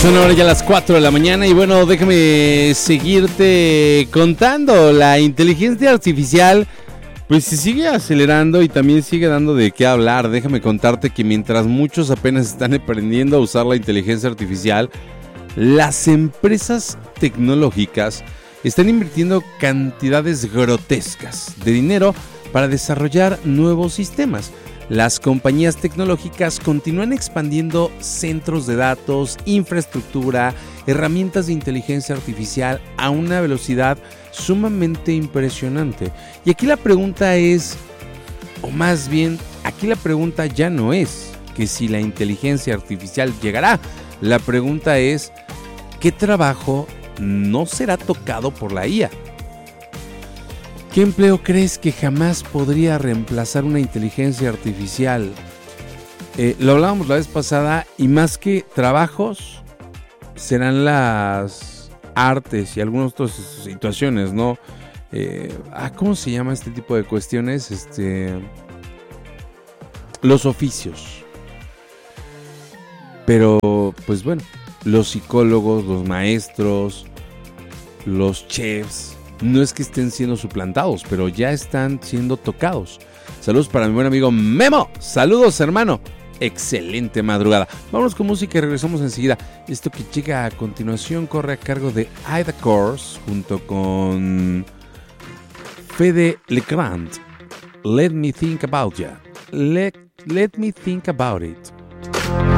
Son ahora ya las 4 de la mañana y bueno, déjame seguirte contando. La inteligencia artificial pues se sigue acelerando y también sigue dando de qué hablar. Déjame contarte que mientras muchos apenas están aprendiendo a usar la inteligencia artificial, las empresas tecnológicas están invirtiendo cantidades grotescas de dinero para desarrollar nuevos sistemas. Las compañías tecnológicas continúan expandiendo centros de datos, infraestructura, herramientas de inteligencia artificial a una velocidad sumamente impresionante. Y aquí la pregunta es, o más bien, aquí la pregunta ya no es que si la inteligencia artificial llegará. La pregunta es, ¿qué trabajo no será tocado por la IA? ¿Qué empleo crees que jamás podría reemplazar una inteligencia artificial? Lo hablábamos la vez pasada y más que trabajos serán las artes y algunas otras situaciones, ¿no? ¿Cómo se llama este tipo de cuestiones? Los oficios. Pero, pues bueno, los psicólogos, los maestros, los chefs, no es que estén siendo suplantados, pero ya están siendo tocados. Saludos para mi buen amigo Memo. Saludos, hermano. Excelente madrugada. Vámonos con música y regresamos enseguida. Esto que llega a continuación corre a cargo de Ida Kors junto con Fede Legrand. Let me think about ya. Let me think about it.